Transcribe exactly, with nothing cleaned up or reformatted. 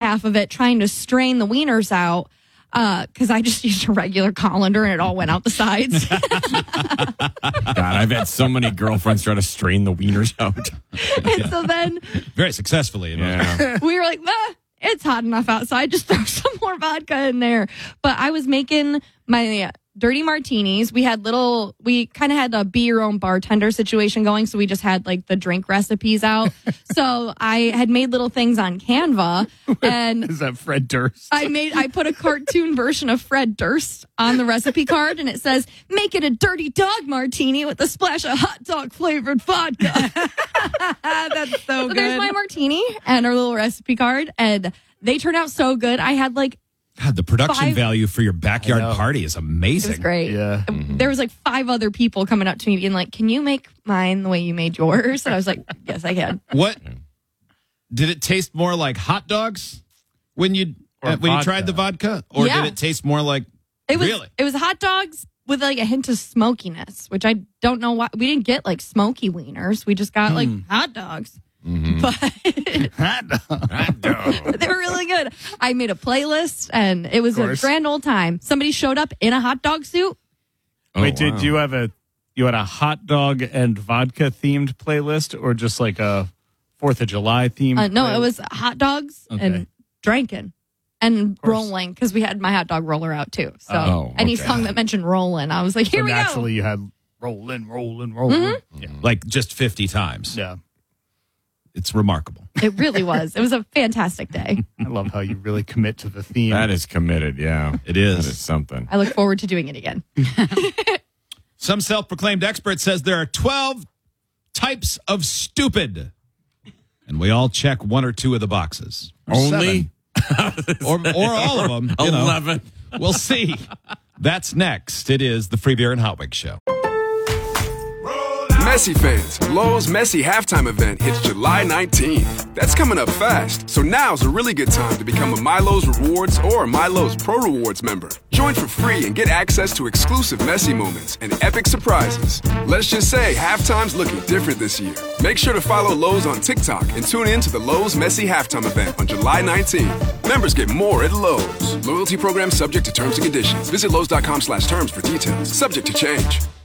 half of it trying to strain the wieners out because uh, I just used a regular colander and it all went out the sides. God, I've had so many girlfriends try to strain the wieners out. And so then very successfully. Yeah. we were like, ah, it's hot enough outside. Just throw some more vodka in there. But I was making my dirty martinis. We had little, we kind of had a be your own bartender situation going. So we just had like the drink recipes out. So I had made little things on Canva. And is that Fred Durst? I made, I put a cartoon version of Fred Durst on the recipe card. And it says, make it a dirty dog martini with a splash of hot dog flavored vodka. That's so, so good. There's my martini and our little recipe card. And they turned out so good. I had like, God, the production Five, value for your backyard party is amazing. It was great. Yeah. Mm-hmm. There was like five other people coming up to me being like, can you make mine the way you made yours? And I was like, yes, I can. What? Did it taste more like hot dogs when you uh, when you tried the vodka? Or yeah. did it taste more like, it was, really? It was hot dogs with like a hint of smokiness, which I don't know why. We didn't get like smoky wieners. We just got like Hmm. hot dogs. Mm-hmm. But hot dog. Hot dog. They were really good. I made a playlist and it was a grand old time. Somebody showed up in a hot dog suit. Oh, Wait, wow. did you have a you had a hot dog and vodka themed playlist, or just like a Fourth of July themed? Uh, no, playlist? it was hot dogs Okay. and drinking and rolling because we had my hot dog roller out too. So Oh, any okay. song that mentioned rolling, I was like, here so we naturally go. you had rolling, rolling, rolling. Mm-hmm. Yeah, like just fifty times. Yeah. It's remarkable. It really was. It was a fantastic day. I love how you really commit to the theme. That is committed, yeah. It is. That is something. I look forward to doing it again. Some self-proclaimed expert says there are twelve types of stupid. And we all check one or two of the boxes. Or Only? seven. or, or all of them. You know. eleven. We'll see. That's next. It is the Free Beer and Hot Wings Show. Messi fans, Lowe's Messi halftime event hits July nineteenth. That's coming up fast, so now's a really good time to become a MyLowe's Rewards or a MyLowe's Pro Rewards member. Join for free and get access to exclusive Messi moments and epic surprises. Let's just say halftime's looking different this year. Make sure to follow Lowe's on TikTok and tune in to the Lowe's Messi halftime event on July nineteenth. Members get more at Lowe's. Loyalty program subject to terms and conditions. Visit Lowe's dot com slash terms for details. Subject to change.